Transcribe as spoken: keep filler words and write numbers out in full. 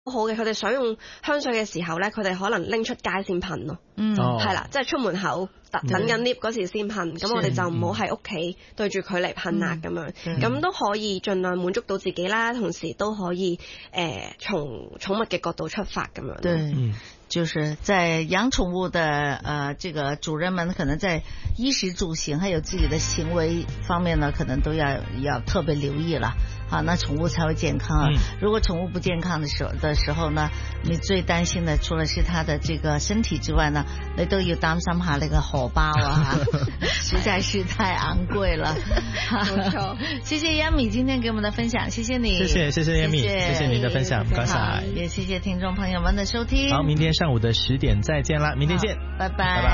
好嘅，佢哋想用香水嘅時候咧，佢哋可能拎出街先噴咯。嗯，係啦，即係出門口等緊 lift 嗰時先寵，咁我哋就唔好喺屋企對住佢嚟噴啊咁樣，咁都可以盡量滿足到自己啦，同時都可以誒從寵物嘅角度出發咁樣。 對。嗯，就是在養寵物的呃這個主人們可能在衣食住行還有自己的行為方面呢，可能都要要特別留意了。好，那寵物才會健康啊。嗯、如果寵物不健康的時候的時候呢，你最擔心的除了是它的這個身體之外呢，你都要擔心下那個荷包啊，實在是太昂貴了。 沒錯， 謝謝 Yami 今天給我們的分享，謝謝你。 謝謝謝謝 Yami，謝謝您的分享，唔該晒。 也謝謝聽眾朋友們的收聽。 好，明天上午的十點再見啦，明天見， 拜拜。